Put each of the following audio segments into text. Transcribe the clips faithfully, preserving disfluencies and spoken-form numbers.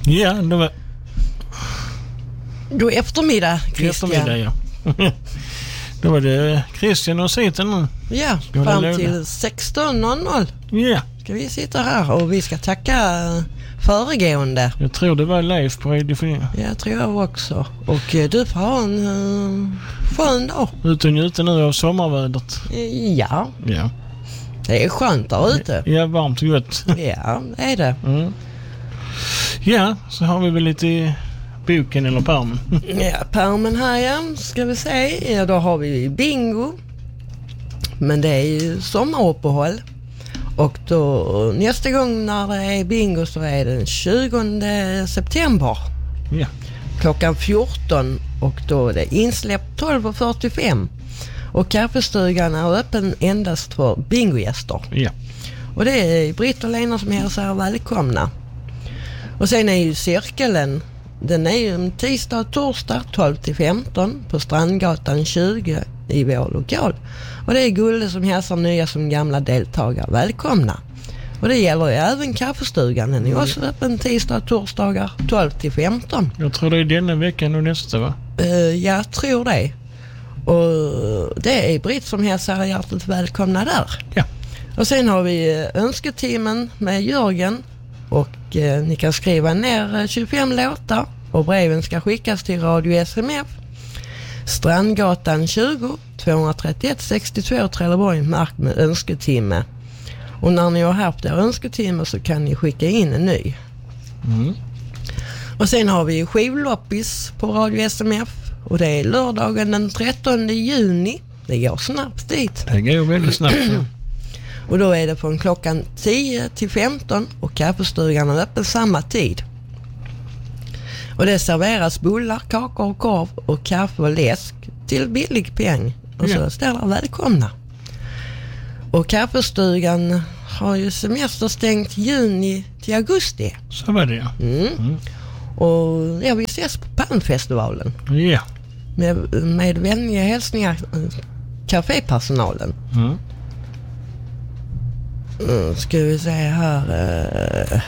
Ja, det var... God eftermiddag, Christian. Eftermiddag, ja. Då var det Christian och Siten nu. Ja, Ska fram till sexton noll noll. Ja. Ska vi sitta här och vi ska tacka föregående. Jag tror det var live på Radio fyra. Ja, jag tror jag också. Och eh, du får ha en uh, skön dag. Ut och njuta nu av sommarvädret. Ja, Ja. det är skönt där ute. Ja, varmt och gott. Ja, det är det. Mm. Ja, så har vi väl lite i boken eller pärmen. Ja, pärmen här igen ska vi se. Ja, då har vi bingo. Men det är ju sommaruppehåll. Och då nästa gång när det är bingo så är det den tjugonde september. Ja. Klockan fjorton och då är det insläppt tolv fyrtiofem. Och kaffestugan är öppen endast för bingogäster. Ja. Och det är Britt och Lena som hälsar välkomna. Och sen är ju cirkeln, den är ju en tisdag och torsdag tolv till femton på Strandgatan tjugo i vår lokal. Och det är Gulle som hälsar nya som gamla deltagare välkomna. Och det gäller ju även kaffestugan. Den är också öppen tisdag och torsdagar tolv till femton. Jag tror det är denna veckan och nästa, va? Uh, jag tror det. Och det är Britt som hälsar hjärtligt välkomna där. Ja. Och sen har vi önsketimmen med Jörgen. Och eh, ni kan skriva ner tjugofem låtar. Och breven ska skickas till Radio S M F. Strandgatan tjugo tvåhundratrettioett sextiotvå Trelleborg, mark med önsketimme. Och när ni har haft er önsketimme så kan ni skicka in en ny. Mm. Och sen har vi skivloppis på Radio S M F. Och det är lördagen den trettonde juni. Det går snabbt dit. Det går väldigt snabbt. Ja. Och då är det från klockan tio till femton och kaffestugan är öppen samma tid. Och det serveras bullar, kakor och korv och kaffe och läsk till billig peng. Och så Ja. ställer välkomna. Och kaffestugan har ju semester stängt juni till augusti. Så var det, ja. Mm. Mm. Och ja, vi ses på Palmfestivalen. Ja. Med, med vänliga hälsningar kafépersonalen. Mm. Mm, ska vi se här. Uh,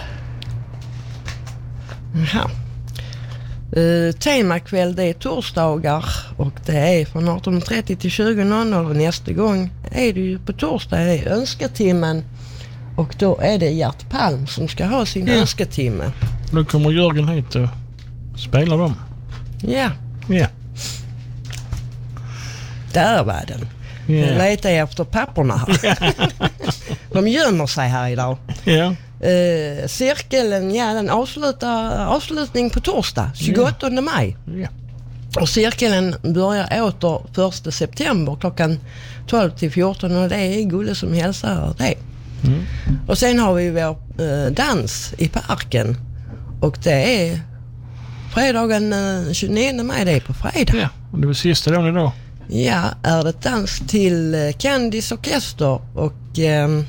här. Uh, temakväll det är torsdagar och det är från arton trettio till tjugo noll noll och nästa gång är det ju på torsdag, det är önsketimmen och då är det Gert Palm som ska ha sin Ja. önsketimme. Då kommer Jörgen hit och spelar dem. Ja, Ja. där var den. Ja. Jag letar efter papporna här. De gömmer sig här idag. Ja. Uh, cirkeln, ja, den avslutar avslutning på torsdag, tjugoåttonde maj. Ja. Och cirkeln börjar åter första september klockan tolv till fjorton och det är Gulle som hälsar det. Mm. Och sen har vi vår uh, dans i parken och det är fredagen uh, tjugonionde maj, det är på fredag. Ja. Och det var sista dagen idag. Ja, är det dans till uh, Candice Orkester och um,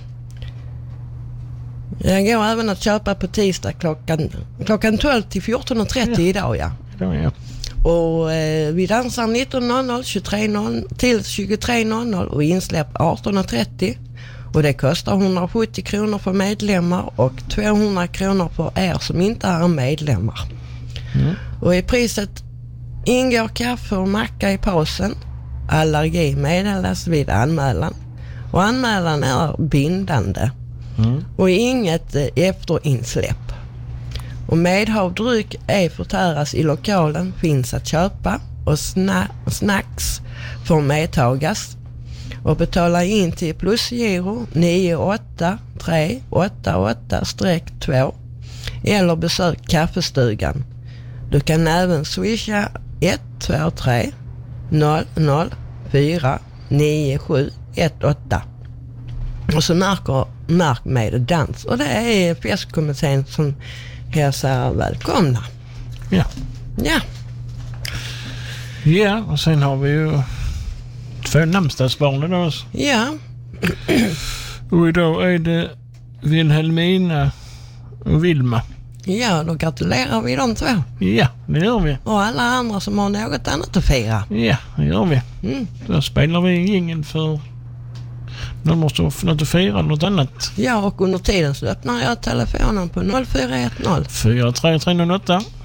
jag går även att köpa på tisdag klockan, klockan tolv till fjorton trettio Ja. idag, ja. Idag, ja. Och eh, vi dansar nitton noll noll, tjugotre noll noll till tjugotre noll noll och insläpp arton trettio. Och det kostar hundrasjuttio kronor för medlemmar och tvåhundra kronor för er som inte är medlemmar. Mm. Och i priset ingår kaffe och macka i pausen. Allergi meddelas vid anmälan. Och anmälan är bindande. Mm. Och inget eh, efterinsläpp. Och medhavdryck är förtäras i lokalen finns att köpa och sna- snacks får medtagas och betala in till plusgiro nio åtta tre åtta åtta två eller besök kaffestugan. Du kan även swisha ett två tre noll noll fyra nio sju ett åtta. Och så märker märk med dans. Och det är festkommittén som hälsar välkomna. Ja. Ja. Ja, och sen har vi ju två namnsdagsbarn idag. Ja. Och idag är det Wilhelmina och Vilma. Ja, då gratulerar vi de två. Ja, det gör vi. Och alla andra som har något annat att fira. Ja, det gör vi. Mm. Då spelar vi ingen för De måste ha något att fira eller något annat. Ja, och under tiden så öppnar jag telefonen på noll fyra ett noll fyra tre tre noll åtta